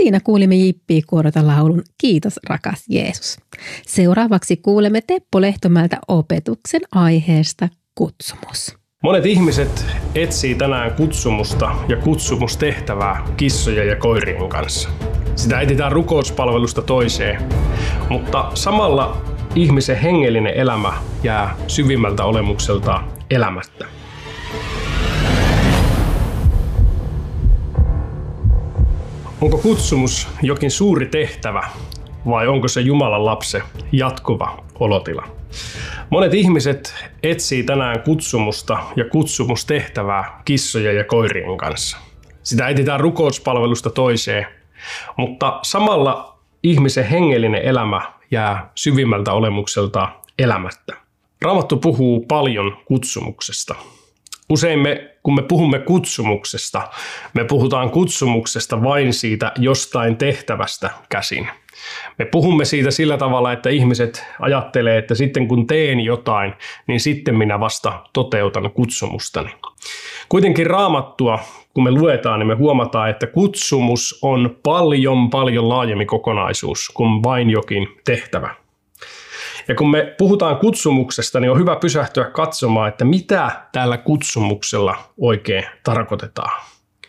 siinä kuulimme Jippi Kuorota laulun Kiitos rakas Jeesus. Seuraavaksi kuulemme Teppo Lehtomäeltä opetuksen aiheesta kutsumus. Monet ihmiset etsii tänään kutsumusta ja kutsumustehtävää kissojen ja koirien kanssa. Sitä etsitään rukouspalvelusta toiseen, mutta samalla ihmisen hengellinen elämä jää syvimmältä olemukseltaan elämättä. Onko kutsumus jokin suuri tehtävä vai onko se Jumalan lapsen jatkuva olotila? Monet ihmiset etsii tänään kutsumusta ja kutsumustehtävää kissojen ja koirien kanssa. Sitä etsitään rukouspalvelusta toiseen, mutta samalla ihmisen hengellinen elämä jää syvimmältä olemukseltaan elämättä. Raamattu puhuu paljon kutsumuksesta. Usein kun me puhumme kutsumuksesta, me puhutaan kutsumuksesta vain siitä jostain tehtävästä käsin. Me puhumme siitä sillä tavalla, että ihmiset ajattelee, että sitten kun teen jotain, niin sitten minä vasta toteutan kutsumustani. Kuitenkin Raamattua, kun me luetaan, niin me huomataan, että kutsumus on paljon laajempi kokonaisuus kuin vain jokin tehtävä. Ja kun me puhutaan kutsumuksesta, niin on hyvä pysähtyä katsomaan, että mitä tällä kutsumuksella oikein tarkoitetaan.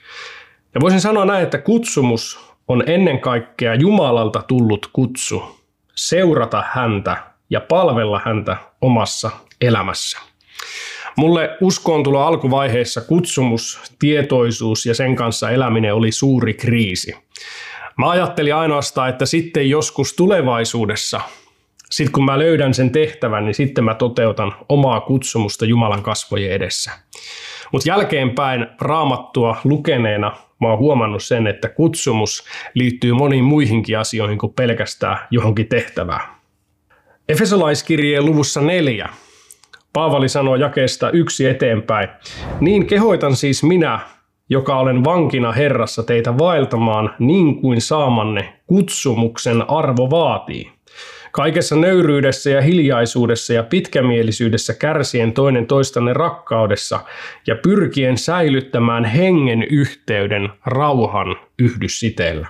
Ja voisin sanoa näin, että kutsumus on ennen kaikkea Jumalalta tullut kutsu seurata häntä ja palvella häntä omassa elämässä. Mulle uskoontulo alkuvaiheessa kutsumus, tietoisuus ja sen kanssa eläminen oli suuri kriisi. Mä ajattelin ainoastaan, että sitten joskus tulevaisuudessa, sitten kun mä löydän sen tehtävän, niin sitten mä toteutan omaa kutsumusta Jumalan kasvojen edessä. Mutta jälkeenpäin Raamattua lukeneena mä oon huomannut sen, että kutsumus liittyy moniin muihinkin asioihin kuin pelkästään johonkin tehtävään. Efesolaiskirjeen luvussa 4 Paavali sanoo jakeesta 1 eteenpäin. Niin kehoitan siis minä, joka olen vankina Herrassa teitä vaeltamaan niin kuin saamanne kutsumuksen arvo vaatii. Kaikessa nöyryydessä ja hiljaisuudessa ja pitkämielisyydessä kärsien toinen toistanne rakkaudessa ja pyrkien säilyttämään hengen yhteyden rauhan yhdyssiteellä.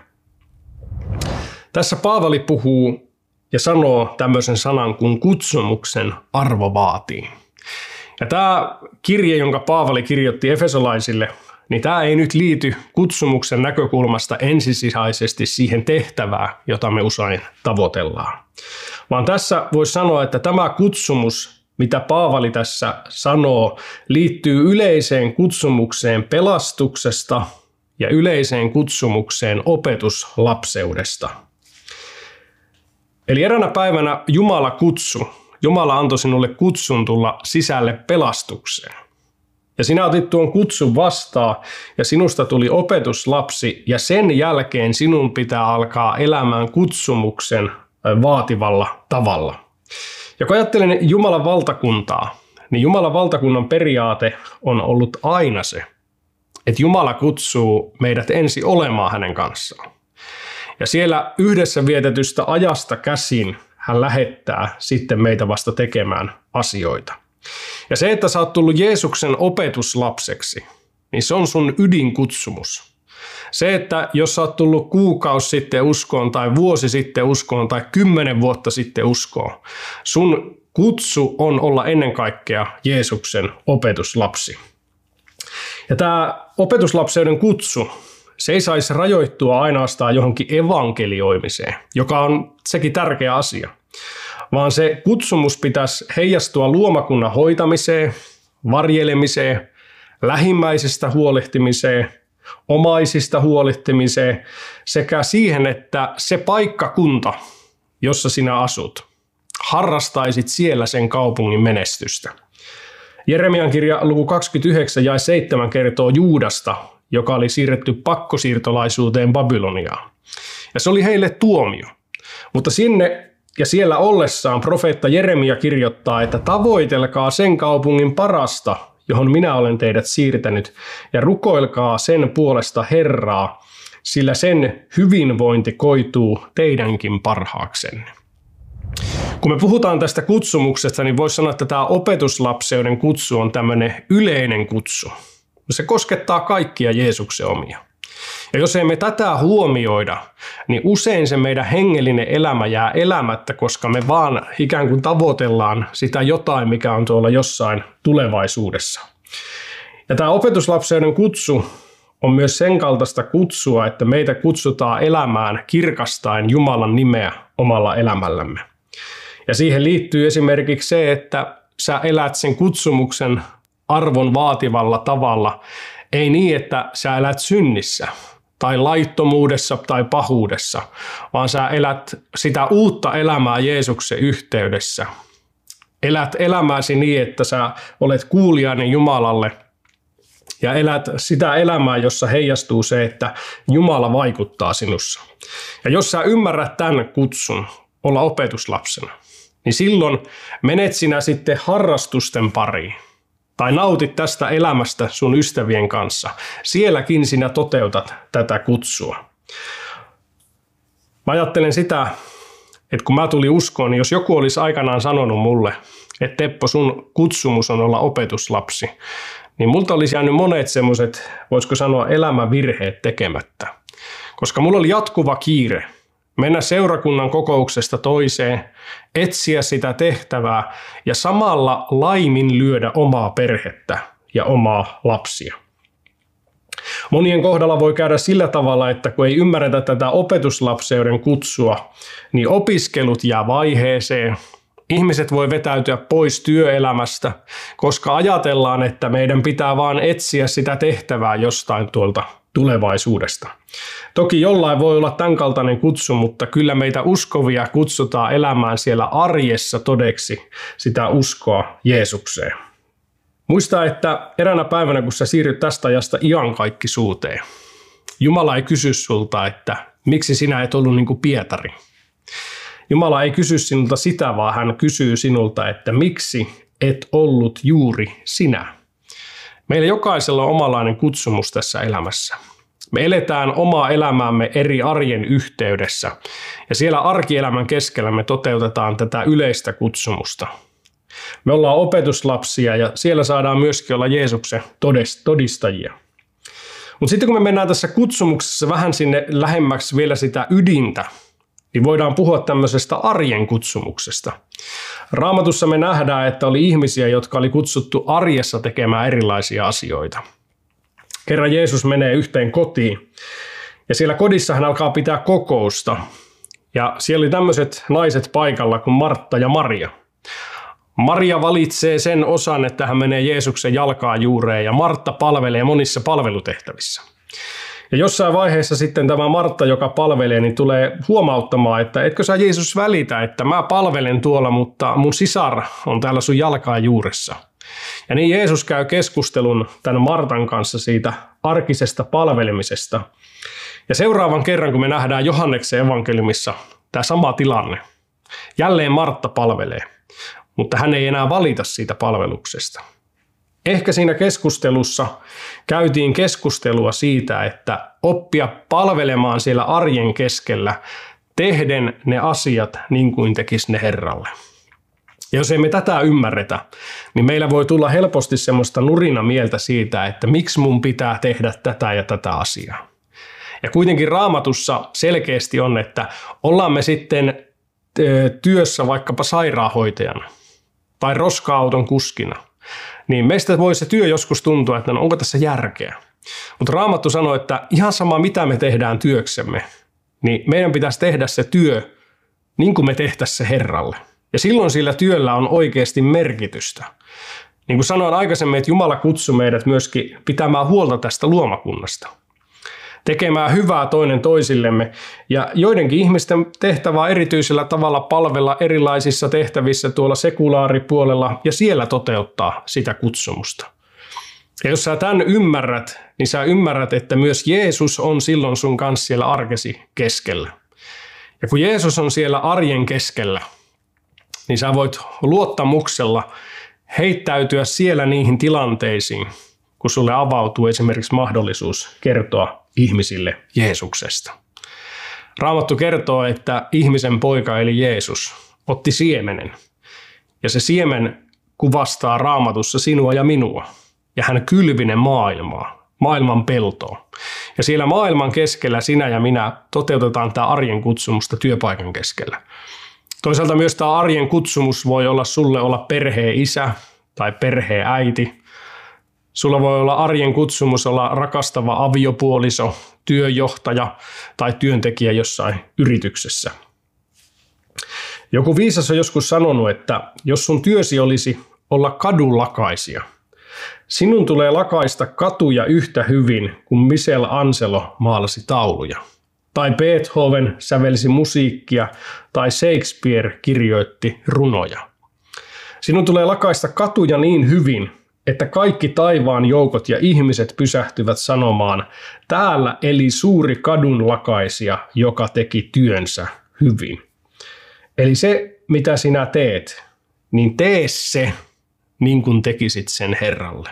Tässä Paavali puhuu ja sanoo tämmöisen sanan kuin kutsumuksen arvo vaatii. Ja tämä kirje, jonka Paavali kirjoitti efesolaisille, niin tämä ei nyt liity kutsumuksen näkökulmasta ensisijaisesti siihen tehtävään, jota me usein tavoitellaan. Vaan tässä voisi sanoa, että tämä kutsumus, mitä Paavali tässä sanoo, liittyy yleiseen kutsumukseen pelastuksesta ja yleiseen kutsumukseen opetuslapseudesta. Eli eräänä päivänä Jumala antoi sinulle kutsun tulla sisälle pelastukseen. Ja sinä otit tuon kutsun vastaan ja sinusta tuli opetuslapsi ja sen jälkeen sinun pitää alkaa elämään kutsumuksen vaativalla tavalla. Ja kun ajattelen Jumalan valtakuntaa, niin Jumalan valtakunnan periaate on ollut aina se, että Jumala kutsuu meidät ensin olemaan hänen kanssaan. Ja siellä yhdessä vietetystä ajasta käsin hän lähettää sitten meitä vasta tekemään asioita. Ja se, että sä oot tullut Jeesuksen opetuslapseksi, niin se on sun ydinkutsumus. Se, että jos sä oot tullut kuukausi sitten uskoon tai vuosi sitten uskoon tai 10 vuotta sitten uskoon, sun kutsu on olla ennen kaikkea Jeesuksen opetuslapsi. Ja tämä opetuslapseuden kutsu, se ei saisi rajoittua ainoastaan johonkin evankelioimiseen, joka on sekin tärkeä asia, vaan se kutsumus pitäisi heijastua luomakunnan hoitamiseen, varjelemiseen, lähimmäisestä huolehtimiseen, omaisista huolehtimiseen sekä siihen, että se paikkakunta, jossa sinä asut, harrastaisit siellä sen kaupungin menestystä. Jeremian kirja luku 29 jae 7 kertoo Juudasta, joka oli siirretty pakkosiirtolaisuuteen Babyloniaan. Ja se oli heille tuomio. Mutta sinne ja siellä ollessaan profeetta Jeremia kirjoittaa, että tavoitelkaa sen kaupungin parasta, johon minä olen teidät siirtänyt, ja rukoilkaa sen puolesta Herraa, sillä sen hyvinvointi koituu teidänkin parhaaksenne. Kun me puhutaan tästä kutsumuksesta, niin voisi sanoa, että tämä opetuslapseuden kutsu on tämmöinen yleinen kutsu. Se koskettaa kaikkia Jeesuksen omia. Ja jos emme tätä huomioida, niin usein se meidän hengellinen elämä jää elämättä, koska me vaan ikään kuin tavoitellaan sitä jotain, mikä on tuolla jossain tulevaisuudessa. Ja tämä opetuslapseuden kutsu on myös sen kaltaista kutsua, että meitä kutsutaan elämään kirkastaen Jumalan nimeä omalla elämällämme. Ja siihen liittyy esimerkiksi se, että sä elät sen kutsumuksen arvon vaativalla tavalla, ei niin, että sä elät synnissä tai laittomuudessa tai pahuudessa, vaan sä elät sitä uutta elämää Jeesuksen yhteydessä. Elät elämääsi niin, että sä olet kuulijainen Jumalalle ja elät sitä elämää, jossa heijastuu se, että Jumala vaikuttaa sinussa. Ja jos sä ymmärrät tämän kutsun olla opetuslapsena, niin silloin menet sinä sitten harrastusten pariin tai nautit tästä elämästä sun ystävien kanssa. Sielläkin sinä toteutat tätä kutsua. Mä ajattelen sitä, että kun mä tulin uskoon, niin jos joku olisi aikanaan sanonut mulle, että Teppo, sun kutsumus on olla opetuslapsi, niin multa olisi jäänyt monet semmoiset, voisiko sanoa, elämävirheet tekemättä. Koska mulla oli jatkuva kiire mennä seurakunnan kokouksesta toiseen, etsiä sitä tehtävää ja samalla laiminlyödä omaa perhettä ja omaa lapsia. Monien kohdalla voi käydä sillä tavalla, että kun ei ymmärretä tätä opetuslapseuden kutsua, niin opiskelut jää vaiheeseen. Ihmiset voi vetäytyä pois työelämästä, koska ajatellaan, että meidän pitää vaan etsiä sitä tehtävää jostain tuolta tulevaisuudesta. Toki jollain voi olla tämän kaltainen kutsu, mutta kyllä meitä uskovia kutsutaan elämään siellä arjessa todeksi sitä uskoa Jeesukseen. Muista, että eräänä päivänä, kun sä siirryt tästä ajasta iankaikkisuuteen, Jumala ei kysy sulta, että miksi sinä et ollut niin kuin Pietari. Jumala ei kysy sinulta sitä, vaan hän kysyy sinulta, että miksi et ollut juuri sinä. Meillä jokaisella on omanlainen kutsumus tässä elämässä. Me eletään omaa elämäämme eri arjen yhteydessä ja siellä arkielämän keskellä me toteutetaan tätä yleistä kutsumusta. Me ollaan opetuslapsia ja siellä saadaan myöskin olla Jeesuksen todistajia. Mutta sitten kun me mennään tässä kutsumuksessa vähän sinne lähemmäksi vielä sitä ydintä, niin voidaan puhua tämmöisestä arjen kutsumuksesta. Raamatussa me nähdään, että oli ihmisiä, jotka oli kutsuttu arjessa tekemään erilaisia asioita. Kerran Jeesus menee yhteen kotiin ja siellä kodissa hän alkaa pitää kokousta. Ja siellä oli tämmöiset naiset paikalla kuin Martta ja Maria. Maria valitsee sen osan, että hän menee Jeesuksen jalkaan juureen ja Martta palvelee monissa palvelutehtävissä. Ja jossain vaiheessa sitten tämä Martta, joka palvelee, niin tulee huomauttamaan, että etkö sä Jeesus välitä, että mä palvelen tuolla, mutta mun sisar on täällä sun jalkaan juuressa. Ja niin Jeesus käy keskustelun tämän Martan kanssa siitä arkisesta palvelemisesta. Ja seuraavan kerran, kun me nähdään Johanneksen evankeliumissa tämä sama tilanne, jälleen Martta palvelee, mutta hän ei enää valita siitä palveluksesta. Ehkä siinä keskustelussa käytiin keskustelua siitä, että oppia palvelemaan siellä arjen keskellä, tehden ne asiat niin kuin tekisi ne Herralle. Ja jos emme tätä ymmärretä, niin meillä voi tulla helposti semmoista nurina mieltä siitä, että miksi mun pitää tehdä tätä ja tätä asiaa. Ja kuitenkin Raamatussa selkeästi on, että ollaan me sitten työssä vaikkapa sairaanhoitajana tai roska-auton kuskina, niin meistä voi se työ joskus tuntua, että no, onko tässä järkeä. Mutta Raamattu sanoo, että ihan sama mitä me tehdään työksemme, niin meidän pitäisi tehdä se työ niin kuin me tehtäisiin se Herralle. Ja silloin sillä työllä on oikeasti merkitystä. Niin kuin sanoin aikaisemmin, että Jumala kutsui meidät myöskin pitämään huolta tästä luomakunnasta. Tekemään hyvää toinen toisillemme. Ja joidenkin ihmisten tehtävä on erityisellä tavalla palvella erilaisissa tehtävissä tuolla sekulaaripuolella ja siellä toteuttaa sitä kutsumusta. Ja jos sä tämän ymmärrät, niin sä ymmärrät, että myös Jeesus on silloin sun kanssa siellä arkesi keskellä. Ja kun Jeesus on siellä arjen keskellä, niin sä voit luottamuksella heittäytyä siellä niihin tilanteisiin, kun sulle avautuu esimerkiksi mahdollisuus kertoa ihmisille Jeesuksesta. Raamattu kertoo, että ihmisen poika eli Jeesus otti siemenen. Ja se siemen kuvastaa Raamatussa sinua ja minua. Ja hän kylvi ne maailmaan. maailman peltoon. Ja siellä maailman keskellä sinä ja minä toteutetaan tämä arjen kutsumusta työpaikan keskellä. Toisaalta myös tämä arjen kutsumus voi olla sulle olla perheen isä tai perheen äiti. Sulla voi olla arjen kutsumus olla rakastava aviopuoliso, työjohtaja tai työntekijä jossain yrityksessä. Joku viisas on joskus sanonut, että jos sun työsi olisi olla kadunlakaisija, sinun tulee lakaista katuja yhtä hyvin kuin Michelangelo maalasi tauluja. Tai Beethoven sävelsi musiikkia tai Shakespeare kirjoitti runoja. Sinun tulee lakaista katuja niin hyvin, että kaikki taivaan joukot ja ihmiset pysähtyvät sanomaan, täällä eli suuri kadunlakaisija, joka teki työnsä hyvin. Eli se, mitä sinä teet, niin tee se niin kuin tekisit sen Herralle.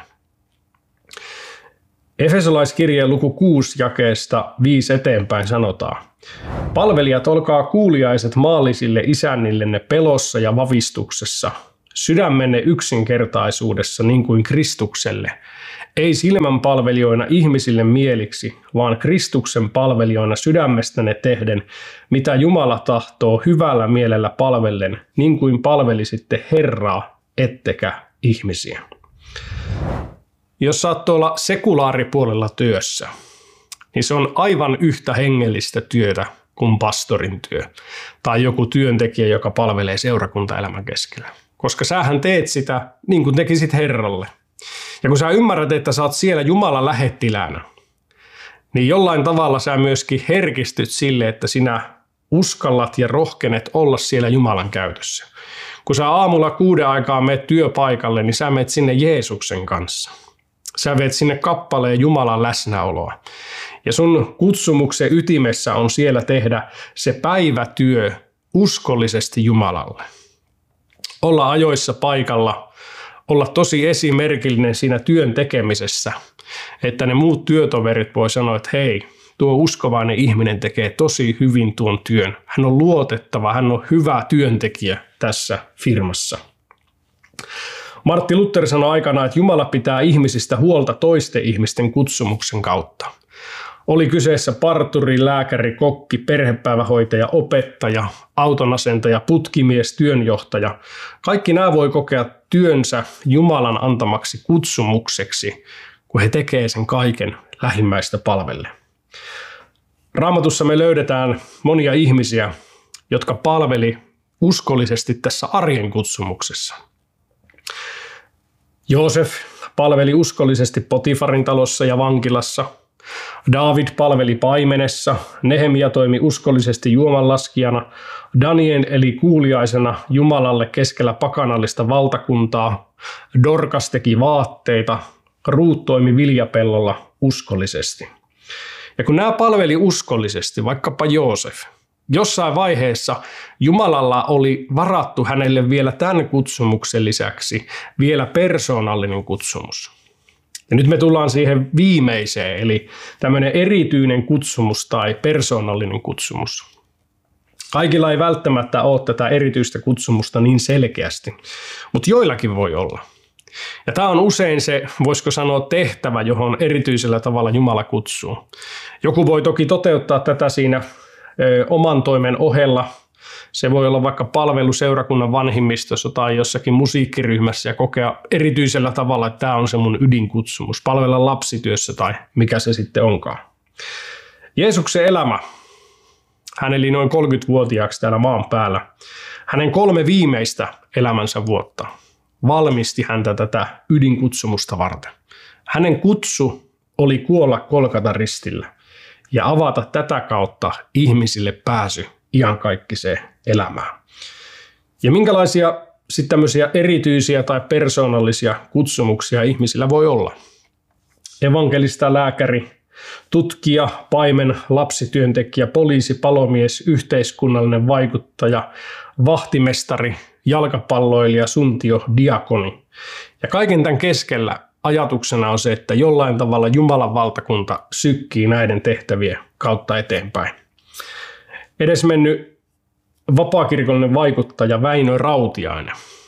Efesolaiskirjeen luku 6 jakeesta 5 eteenpäin sanotaan, palvelijat, olkaa kuuliaiset maallisille isännillenne pelossa ja vavistuksessa, sydämenne yksinkertaisuudessa niin kuin Kristukselle, ei silmänpalvelijoina ihmisille mieliksi, vaan Kristuksen palvelijoina sydämestänne tehden, mitä Jumala tahtoo hyvällä mielellä palvellen, niin kuin palvelisitte Herraa, ettekä ihmisiä. Jos saat tuolla sekulaaripuolella työssä, niin se on aivan yhtä hengellistä työtä kuin pastorin työ tai joku työntekijä, joka palvelee seurakuntaelämän keskellä. Koska sähän teet sitä niin kuin tekisit Herralle. Ja kun sä ymmärrät, että sä oot siellä Jumalan lähettiläänä, niin jollain tavalla sä myöskin herkistyt sille, että sinä uskallat ja rohkenet olla siellä Jumalan käytössä. Kun sä aamulla 6 aikaa meet työpaikalle, niin sä meet sinne Jeesuksen kanssa. Sä veet sinne kappaleen Jumalan läsnäoloa. Ja sun kutsumuksen ytimessä on siellä tehdä se päivätyö uskollisesti Jumalalle. Olla ajoissa paikalla, olla tosi esimerkillinen siinä työn tekemisessä, että ne muut työtoverit voi sanoa, että hei, tuo uskovainen ihminen tekee tosi hyvin tuon työn. Hän on luotettava, hän on hyvä työntekijä tässä firmassa. Martti Luther sanoi aikanaan, että Jumala pitää ihmisistä huolta toisten ihmisten kutsumuksen kautta. Oli kyseessä parturi, lääkäri, kokki, perhepäivähoitaja, opettaja, autonasentaja, putkimies, työnjohtaja. Kaikki nämä voi kokea työnsä Jumalan antamaksi kutsumukseksi, kun he tekee sen kaiken lähimmäistä palvelle. Raamatussa me löydetään monia ihmisiä, jotka palveli uskollisesti tässä arjen kutsumuksessa. Joosef palveli uskollisesti Potifarin talossa ja vankilassa. Daavid palveli paimenessa, Nehemia toimi uskollisesti juomanlaskijana, Daniel eli kuuliaisena Jumalalle keskellä pakanallista valtakuntaa, Dorkas teki vaatteita, Ruut toimi viljapellolla uskollisesti. Ja kun nämä palveli uskollisesti, vaikkapa Joosef, jossain vaiheessa Jumalalla oli varattu hänelle vielä tämän kutsumuksen lisäksi vielä persoonallinen kutsumus. Ja nyt me tullaan siihen viimeiseen, eli tämmöinen erityinen kutsumus tai persoonallinen kutsumus. Kaikilla ei välttämättä ole tätä erityistä kutsumusta niin selkeästi, mutta joillakin voi olla. Ja tämä on usein se, voisiko sanoa, tehtävä, johon erityisellä tavalla Jumala kutsuu. Joku voi toki toteuttaa tätä siinä oman toimen ohella. Se voi olla vaikka palvelu seurakunnan vanhimmistossa tai jossakin musiikkiryhmässä ja kokea erityisellä tavalla, että tämä on se mun ydinkutsumus. Palvella lapsityössä tai mikä se sitten onkaan. Jeesuksen elämä, hän eli noin 30-vuotiaaksi täällä maan päällä. Hänen 3 viimeistä elämänsä vuotta valmisti häntä tätä ydinkutsumusta varten. Hänen kutsu oli kuolla Golgatan ristillä ja avata tätä kautta ihmisille pääsy iankaikkiseen elämään. Ja minkälaisia sitten tämmöisiä erityisiä tai persoonallisia kutsumuksia ihmisillä voi olla? Evankelista, lääkäri, tutkija, paimen, lapsityöntekijä, poliisi, palomies, yhteiskunnallinen vaikuttaja, vahtimestari, jalkapalloilija, suntio, diakoni. Ja kaiken tämän keskellä ajatuksena on se, että jollain tavalla Jumalan valtakunta sykkii näiden tehtävien kautta eteenpäin. Edesmennyt vapaakirkollinen vaikuttaja Väinö Rautiainen.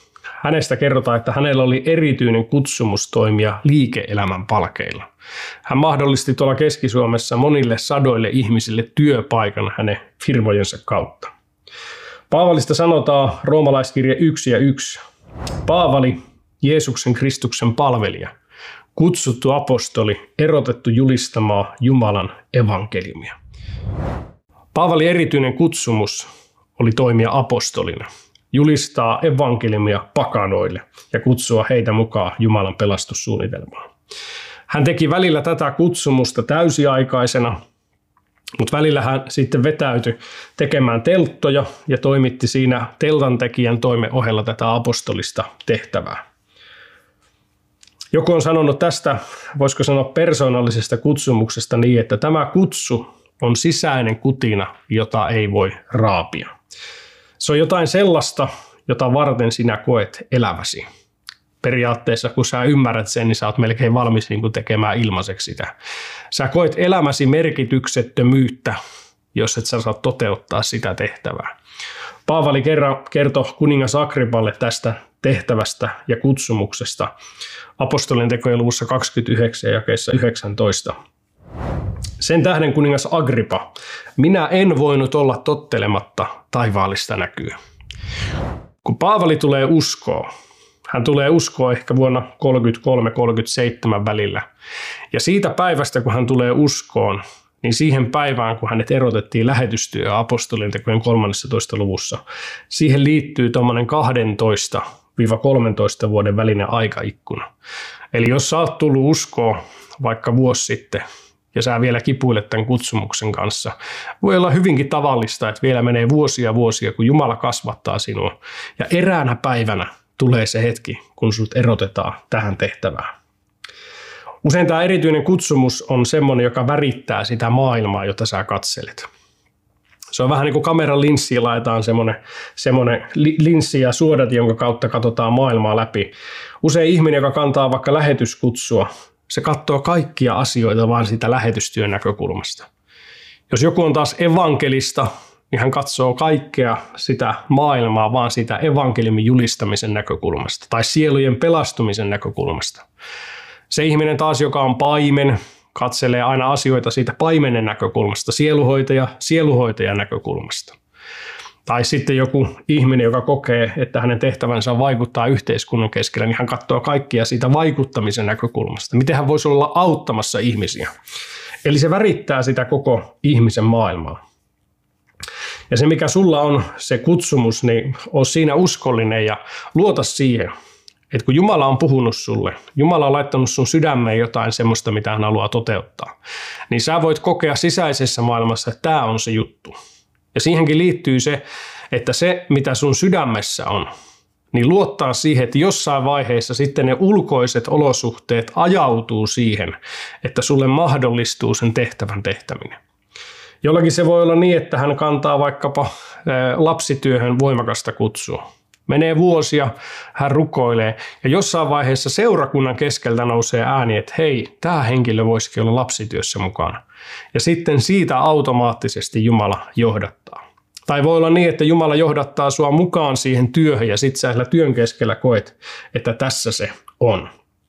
Hänestä kerrotaan, että hänellä oli erityinen kutsumus toimia liike-elämän palkeilla. Hän mahdollisti tuolla Keski-Suomessa monille sadoille ihmisille työpaikan hänen firmojensa kautta. Paavalista sanotaan roomalaiskirje 1:1. Paavali, Jeesuksen Kristuksen palvelija, kutsuttu apostoli, erotettu julistamaan Jumalan evankeliumia. Paavalin erityinen kutsumus oli toimia apostolina, julistaa evankeliumia pakanoille ja kutsua heitä mukaan Jumalan pelastussuunnitelmaan. Hän teki välillä tätä kutsumusta täysiaikaisena, mutta välillä hän sitten vetäytyi tekemään telttoja ja toimitti siinä teltantekijän toimen ohella tätä apostolista tehtävää. Joku on sanonut tästä, voisiko sanoa persoonallisesta kutsumuksesta niin, että tämä kutsu on sisäinen kutina, jota ei voi raapia. Se on jotain sellaista, jota varten sinä koet elämäsi. Periaatteessa, kun sä ymmärrät sen, niin sä oot melkein valmis tekemään ilmaiseksi sitä. Sä koet elämäsi merkityksettömyyttä, jos et sä saa toteuttaa sitä tehtävää. Paavali kerran kertoi kuningas Agripalle tästä tehtävästä ja kutsumuksesta apostolien tekojen luvussa 29 jakeessa 19. Sen tähden kuningas Agrippa, minä en voinut olla tottelematta taivaallista näkyä. Kun Paavali tulee uskoon, hän tulee uskoon ehkä vuonna 33-37 välillä. Ja siitä päivästä, kun hän tulee uskoon, niin siihen päivään, kun hänet erotettiin lähetystyö apostolien tekojen 13. luvussa, siihen liittyy tuommoinen 12-13 vuoden välinen aikaikkuna. Eli jos sä oot tullut uskoon vaikka vuosi sitten, ja sä vielä kipuilet tämän kutsumuksen kanssa, voi olla hyvinkin tavallista, että vielä menee vuosia, kun Jumala kasvattaa sinua. Ja eräänä päivänä tulee se hetki, kun sut erotetaan tähän tehtävään. Usein tämä erityinen kutsumus on semmoinen, joka värittää sitä maailmaa, jota sä katselet. Se on vähän niin kuin kameran linssiin laitetaan semmoinen linssi ja suodat, jonka kautta katsotaan maailmaa läpi. Usein ihminen, joka kantaa vaikka lähetyskutsua, se katsoo kaikkia asioita vaan siitä lähetystyön näkökulmasta. Jos joku on taas evankelista, niin hän katsoo kaikkea sitä maailmaa vaan siitä evankeliumin julistamisen näkökulmasta tai sielujen pelastumisen näkökulmasta. Se ihminen taas, joka on paimen, katselee aina asioita siitä paimenen näkökulmasta, sieluhoitajan näkökulmasta. Tai sitten joku ihminen, joka kokee, että hänen tehtävänsä vaikuttaa yhteiskunnan keskellä, niin hän katsoo kaikkia siitä vaikuttamisen näkökulmasta. Miten hän voisi olla auttamassa ihmisiä. Eli se värittää sitä koko ihmisen maailmaa. Ja se, mikä sulla on se kutsumus, niin ole siinä uskollinen ja luota siihen, että kun Jumala on puhunut sulle, Jumala on laittanut sun sydämeen jotain semmoista, mitä hän haluaa toteuttaa, niin sä voit kokea sisäisessä maailmassa, että tämä on se juttu. Ja siihenkin liittyy se, että se, mitä sun sydämessä on, niin luottaa siihen, että jossain vaiheessa sitten ne ulkoiset olosuhteet ajautuu siihen, että sulle mahdollistuu sen tehtävän tehtäminen. Jollakin se voi olla niin, että hän kantaa vaikkapa lapsityöhön voimakasta kutsua. Menee vuosia, hän rukoilee ja jossain vaiheessa seurakunnan keskeltä nousee ääni, että hei, tämä henkilö voisikin olla lapsityössä mukana. Ja sitten siitä automaattisesti Jumala johdattaa. Tai voi olla niin, että Jumala johdattaa sua mukaan siihen työhön ja sitten sä sillä työn keskellä koet, että tässä se on.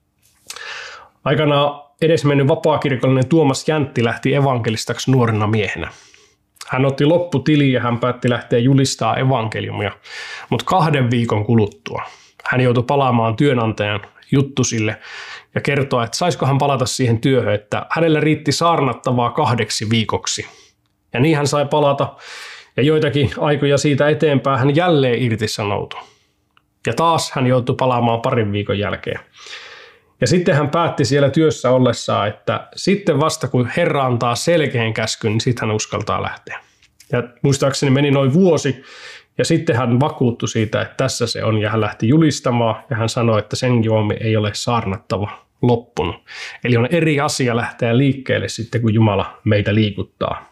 Aikanaan edesmennyt vapaakirkollinen Tuomas Jäntti lähti evankelistaksi nuorena miehenä. Hän otti lopputiliin ja hän päätti lähteä julistaa evankeliumia, mutta 2 viikon kuluttua hän joutui palaamaan työnantajan juttusille ja kertoa, että saisiko hän palata siihen työhön, että hänellä riitti saarnattavaa 2 viikoksi. Ja niin hän sai palata ja joitakin aikoja siitä eteenpäin hän jälleen irtisanoutui. Ja taas hän joutui palaamaan 2 viikon jälkeen. Ja sitten hän päätti siellä työssä ollessaan, että sitten vasta kun Herra antaa selkeän käskyn, niin sitten hän uskaltaa lähteä. Ja muistaakseni meni noin vuosi ja sitten hän vakuuttui siitä, että tässä se on ja hän lähti julistamaan ja hän sanoi, että sen juomi ei ole saarnattava loppunut. Eli on eri asia lähteä liikkeelle sitten, kun Jumala meitä liikuttaa.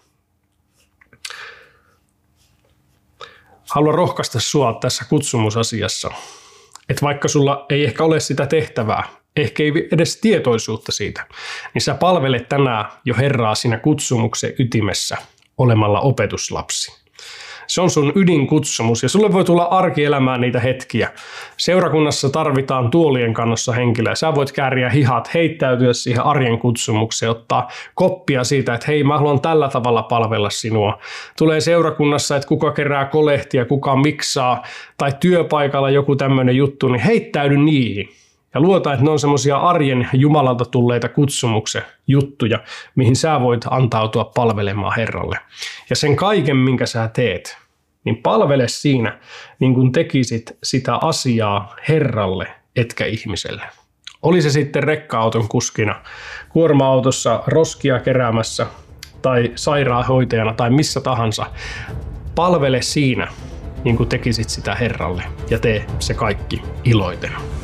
Haluan rohkaista sua tässä kutsumusasiassa, että vaikka sulla ei ehkä ole sitä tehtävää, ehkä ei edes tietoisuutta siitä, niin sä palvelet tänään jo Herraa siinä kutsumuksen ytimessä olemalla opetuslapsi. Se on sun ydinkutsumus ja sulle voi tulla arkielämään niitä hetkiä. Seurakunnassa tarvitaan tuolien kannossa henkilöä. Sä voit kääriä hihat, heittäytyä siihen arjen kutsumukseen, ottaa koppia siitä, että hei, mä haluan tällä tavalla palvella sinua. Tulee seurakunnassa, että kuka kerää kolehtia, kuka miksaa tai työpaikalla joku tämmöinen juttu, niin heittäydy niihin. Ja luota, että ne on semmoisia arjen Jumalalta tulleita kutsumuksen juttuja, mihin sä voit antautua palvelemaan Herralle. Ja sen kaiken, minkä sä teet, niin palvele siinä, niin kuin tekisit sitä asiaa Herralle, etkä ihmiselle. Oli se sitten rekka-auton kuskina, kuorma-autossa roskia keräämässä tai sairaanhoitajana tai missä tahansa. Palvele siinä, niin kuin tekisit sitä Herralle ja tee se kaikki iloiten.